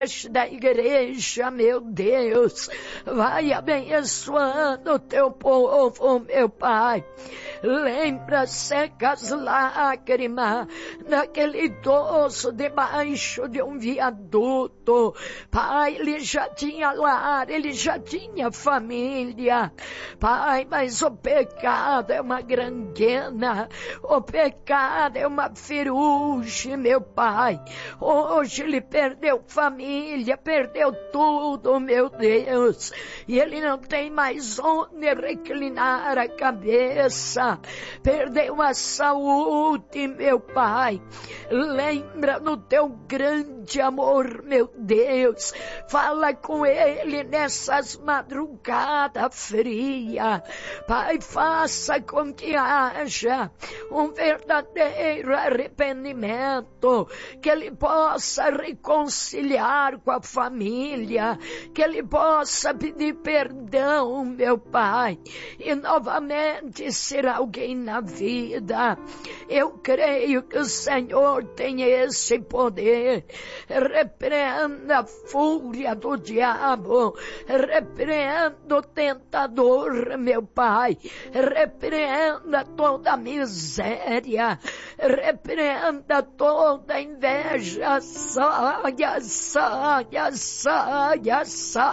da igreja, meu Deus, vai abençoando o teu povo, meu Pai. Lembra, seca as lágrimas daquele idoso debaixo de um viaduto. Pai, ele já tinha lar, ele já tinha família. Pai, mas o pecado é uma granguena, o pecado é uma ferrugem, meu Pai. Hoje ele perdeu família, perdeu tudo, meu Deus. E ele não tem mais onde reclinar a cabeça. Perdeu a saúde, meu Pai. Lembra no teu grande amor, meu Deus. Fala com ele nessas madrugadas frias. Pai, faça com que haja um verdadeiro arrependimento, que ele possa reconciliar com a família, que ele possa pedir perdão, meu Pai, e novamente ser alguém na vida. Eu creio que o Senhor tem esse poder. Repreenda a fúria do diabo, repreenda o tentador, meu Pai, repreenda toda a miséria, repreenda toda a inveja. Saia, saia, saia,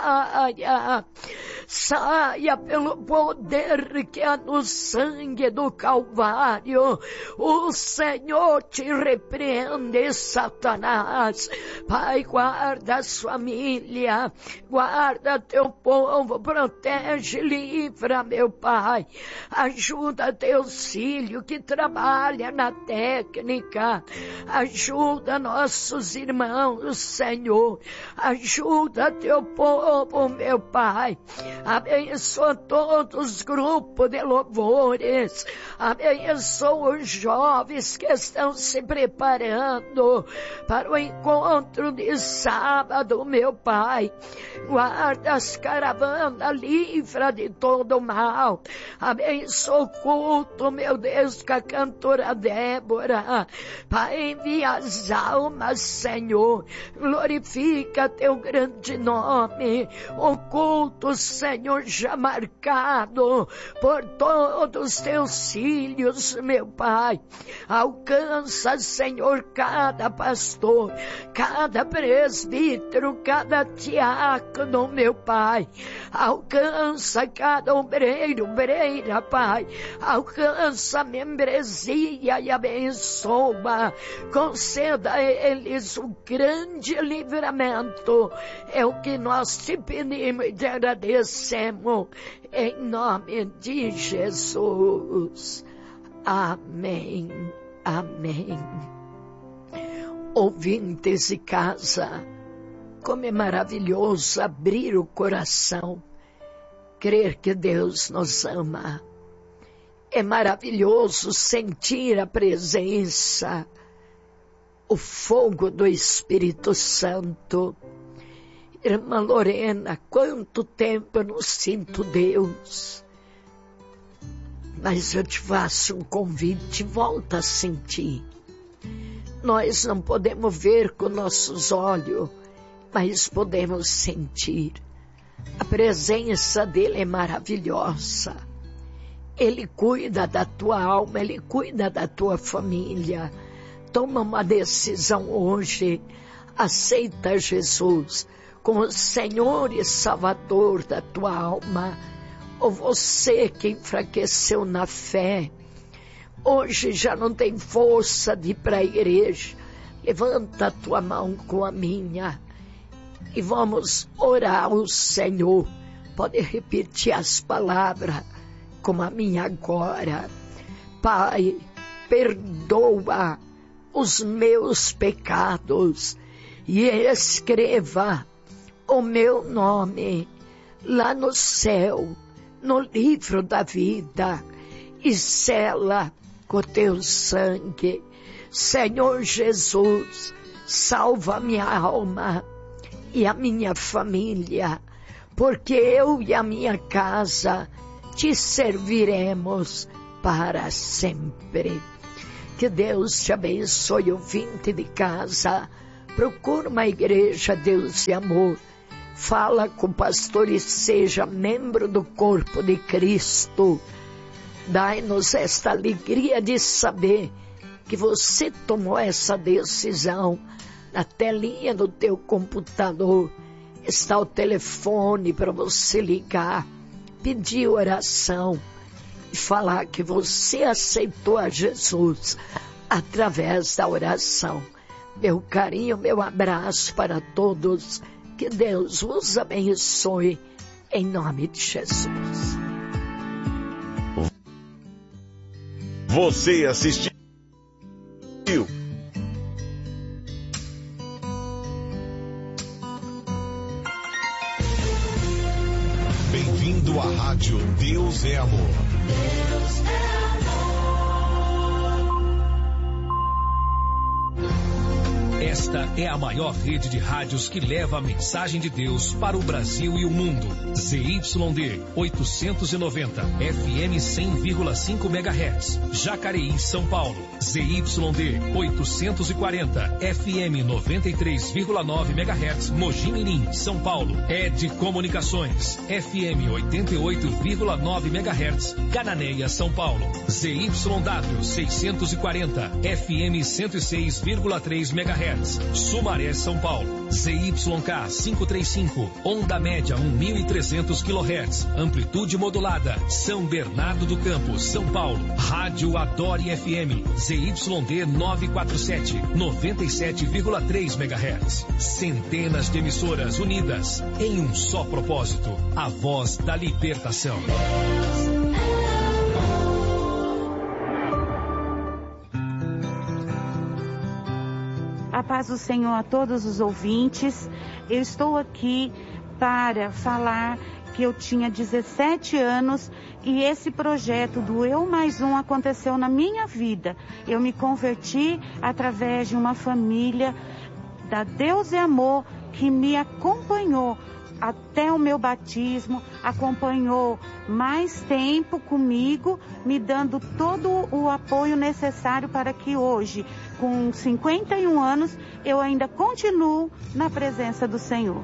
saia, saia pelo poder que há no sangue do Calvário. O Senhor te repreende, Satanás. Pai, guarda a família, guarda teu povo, protege, livra, meu Pai. Ajuda teus filhos que trabalham na técnica, ajuda nossos irmãos, Senhor, ajuda teu povo, meu Pai. Abençoa todos os grupos de louvores, abençoa os jovens que estão se preparando para o encontro de sábado, meu Pai. Guarda as caravanas, livra de todo mal. Abençoa o culto, meu Deus, com a cantora Débora. Pai, envia as almas, Senhor. Glorifica teu grande nome. O culto, Senhor, já marcado por todos os teus filhos, meu Pai. Alcança, Senhor, cada pastor, cada presbítero, cada diácono, meu Pai. Alcança cada obreiro, obreira, Pai. Alcança a membresia e abençoa. Conceda a eles o grande livramento. É o que nós te pedimos e te agradecemos. Em nome de Jesus. Amém. Amém. Ouvintes de casa, como é maravilhoso abrir o coração, crer que Deus nos ama. É maravilhoso sentir a presença, o fogo do Espírito Santo. Irmã Lorena, quanto tempo eu não sinto Deus. Mas eu te faço um convite, volta a sentir. Nós não podemos ver com nossos olhos, mas podemos sentir. A presença dele é maravilhosa. Ele cuida da tua alma, ele cuida da tua família. Toma uma decisão hoje. Aceita Jesus como Senhor e Salvador da tua alma. Ou você que enfraqueceu na fé, hoje já não tem força de ir para a igreja, levanta a tua mão com a minha e vamos orar ao Senhor. Pode repetir as palavras como a minha agora. Pai, perdoa os meus pecados e escreva o meu nome lá no céu, no livro da vida, e sela com teu sangue. Senhor Jesus, salva minha alma e a minha família, porque eu e a minha casa te serviremos para sempre. Que Deus te abençoe, ouvinte de casa. procura uma igreja, Deus e amor. Fala com o pastor e seja membro do corpo de Cristo. Dai-nos esta alegria de saber que você tomou essa decisão. Na telinha do teu computador está o telefone para você ligar, pedir oração e falar que você aceitou a Jesus através da oração. Meu carinho, meu abraço para todos. Que Deus os abençoe em nome de Jesus. Você assistiu Bem-vindo à Rádio Deus é Amor. Deus é amor. Esta é a maior rede de rádios que leva a mensagem de Deus para o Brasil e o mundo. ZYD 890, FM 100,5 MHz, Jacareí, São Paulo. ZYD 840, FM 93,9 MHz, Mogi Mirim, São Paulo. ED Comunicações, FM 88,9 MHz, Cananéia, São Paulo. ZYW 640, FM 106,3 MHz, Sumaré, São Paulo. ZYK 535, onda média 1.300 kHz, amplitude modulada, São Bernardo do Campo, São Paulo. Rádio Adore FM, ZYD 947, 97,3 MHz. Centenas de emissoras unidas em um só propósito, a voz da libertação. A paz do Senhor a todos os ouvintes. Eu estou aqui para falar que eu tinha 17 anos e esse projeto do Eu Mais Um aconteceu na minha vida. Eu me converti através de uma família da Deus é Amor que me acompanhou até o meu batismo, acompanhou mais tempo comigo, me dando todo o apoio necessário para que hoje, com 51 anos, eu ainda continuo na presença do Senhor.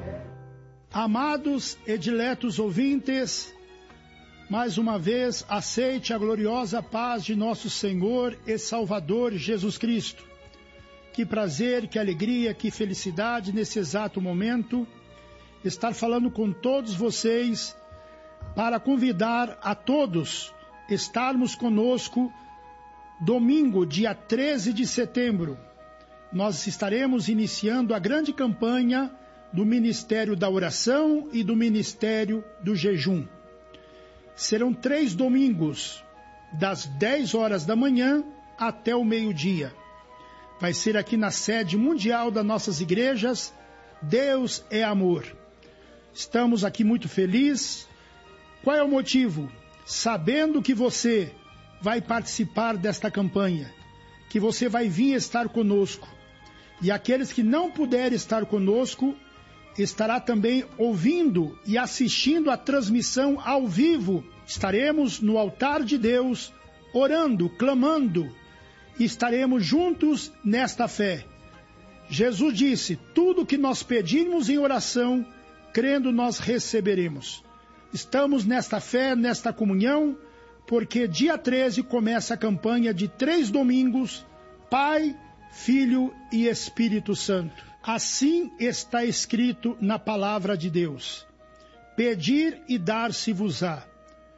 Amados e diletos ouvintes, mais uma vez aceite a gloriosa paz de nosso Senhor e Salvador Jesus Cristo. Que prazer, que alegria, que felicidade nesse exato momento estar falando com todos vocês para convidar a todos estarmos conosco domingo, dia 13 de setembro. Nós estaremos iniciando a grande campanha do Ministério da Oração e do Ministério do Jejum. Serão 3 domingos, das 10 horas da manhã até o meio-dia. Vai ser aqui na sede mundial das nossas igrejas, Deus é Amor. Estamos aqui muito felizes. Qual é o motivo? Sabendo que você vai participar desta campanha, que você vai vir estar conosco. E aqueles que não puderem estar conosco, estará também ouvindo e assistindo a transmissão ao vivo. Estaremos no altar de Deus, orando, clamando, e estaremos juntos nesta fé. Jesus disse, tudo que nós pedirmos em oração, crendo nós receberemos. Estamos nesta fé, nesta comunhão, porque dia 13 começa a campanha de 3 domingos, Pai, Filho e Espírito Santo. Assim está escrito na palavra de Deus. Pedir e dar-se-vos-á.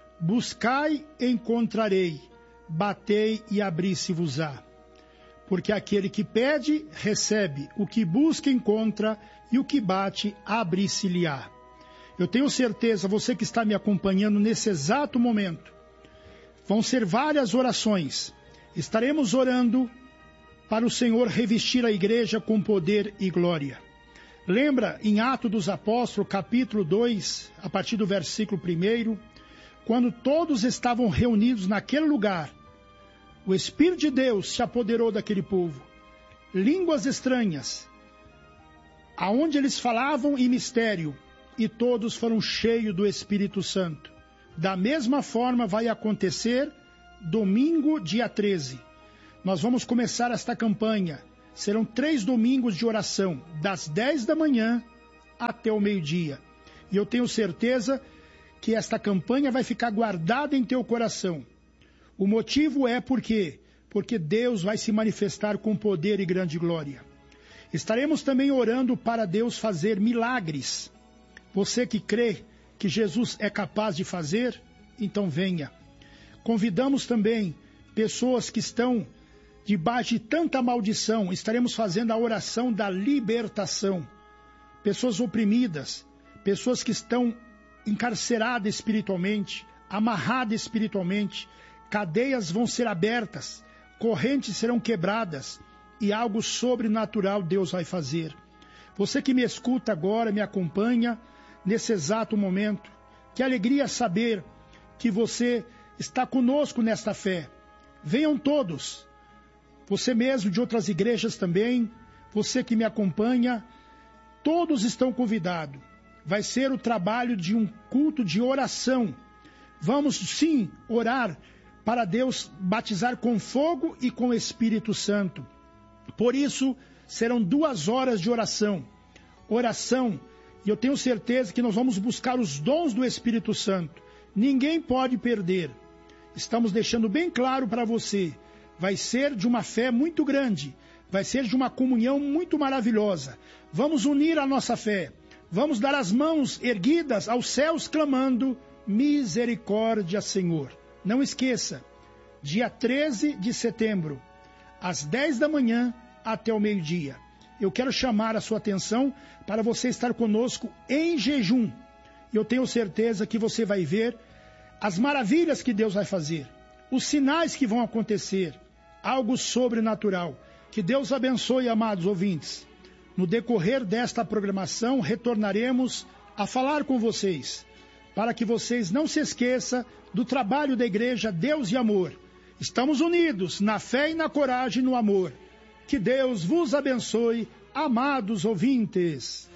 Buscai e encontrarei. Batei e abri-se-vos-á. Porque aquele que pede, recebe. O que busca, encontra. E o que bate, abre-se-lhe-á. Eu tenho certeza, você que está me acompanhando nesse exato momento, vão ser várias orações. Estaremos orando para o Senhor revestir a igreja com poder e glória. Lembra em Atos dos Apóstolos, capítulo 2, a partir do versículo 1, quando todos estavam reunidos naquele lugar, o Espírito de Deus se apoderou daquele povo. Línguas estranhas, aonde eles falavam em mistério, e todos foram cheios do Espírito Santo. Da mesma forma vai acontecer domingo, dia 13. Nós vamos começar esta campanha. Serão 3 domingos de oração, das 10 da manhã até o meio-dia. E eu tenho certeza que esta campanha vai ficar guardada em teu coração. O motivo é porque Deus vai se manifestar com poder e grande glória. Estaremos também orando para Deus fazer milagres. Você que crê que Jesus é capaz de fazer, então venha. Convidamos também pessoas que estão debaixo de tanta maldição. Estaremos fazendo a oração da libertação. Pessoas oprimidas, pessoas que estão encarceradas espiritualmente, amarradas espiritualmente, cadeias vão ser abertas, correntes serão quebradas e algo sobrenatural Deus vai fazer. Você que me escuta agora, me acompanha nesse exato momento, que alegria saber que você está conosco nesta fé. Venham todos, você mesmo de outras igrejas também, você que me acompanha, todos estão convidados. Vai ser o trabalho de um culto de oração. Vamos sim orar para Deus batizar com fogo e com o Espírito Santo. Por isso, serão 2 horas de oração. Oração, e eu tenho certeza que nós vamos buscar os dons do Espírito Santo. Ninguém pode perder. Estamos deixando bem claro para você. Vai ser de uma fé muito grande. Vai ser de uma comunhão muito maravilhosa. Vamos unir a nossa fé. Vamos dar as mãos erguidas aos céus clamando: misericórdia, Senhor. Não esqueça, dia 13 de setembro, às 10 da manhã até o meio-dia. Eu quero chamar a sua atenção para você estar conosco em jejum. Eu tenho certeza que você vai ver as maravilhas que Deus vai fazer, os sinais que vão acontecer, algo sobrenatural. Que Deus abençoe, amados ouvintes. No decorrer desta programação, retornaremos a falar com vocês, para que vocês não se esqueçam do trabalho da Igreja Deus e Amor. Estamos unidos na fé e na coragem e no amor. Que Deus vos abençoe, amados ouvintes.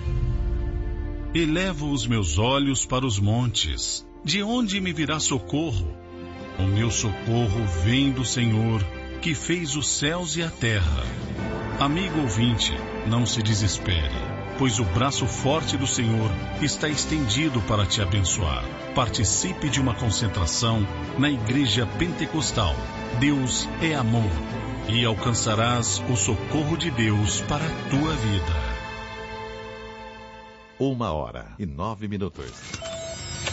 Elevo os meus olhos para os montes. De onde me virá socorro? O meu socorro vem do Senhor, que fez os céus e a terra. Amigo ouvinte, não se desespere, pois o braço forte do Senhor está estendido para te abençoar. Participe de uma concentração na Igreja Pentecostal. Deus é amor, e alcançarás o socorro de Deus para a tua vida. 1h09.